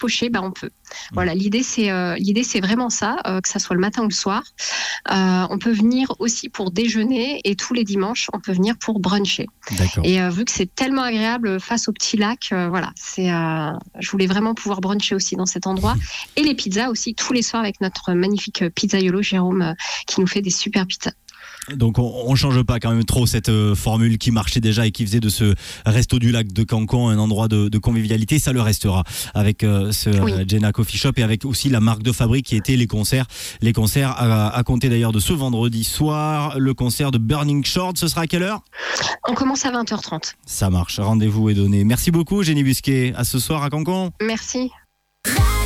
pocher, on peut. Voilà, l'idée c'est vraiment ça, que ça soit le matin ou le soir. On peut venir aussi pour déjeuner et tous les dimanches, on peut venir pour bruncher. D'accord. Et vu que c'est tellement agréable face au petit lac, je voulais vraiment pouvoir bruncher aussi dans cet endroit. Et les pizzas aussi, tous les soirs avec notre magnifique pizzaiolo Jérôme qui nous fait des super pizzas. Donc on change pas quand même trop cette formule qui marchait déjà et qui faisait de ce resto du lac de Cancon un endroit de convivialité. Ça le restera avec ce Jenna Coffee Shop et avec aussi la marque de fabrique qui était les concerts. Les concerts à compter d'ailleurs de ce vendredi soir. Le concert de Burning Short, ce sera à quelle heure ? On commence à 20h30. Ça marche, rendez-vous est donné. Merci beaucoup Jenny Busquet, à ce soir à Cancon. Merci.